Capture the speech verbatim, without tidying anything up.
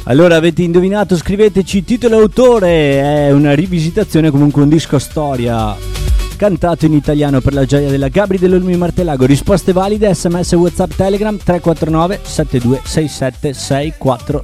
Allora, avete indovinato? Scriveteci titolo e autore. È una rivisitazione, comunque un disco storia cantato in italiano per la gioia della Gabri dell'Olmi Martelago. Risposte valide, sms, WhatsApp, Telegram tre quattro nove sette due sei sette sei quattro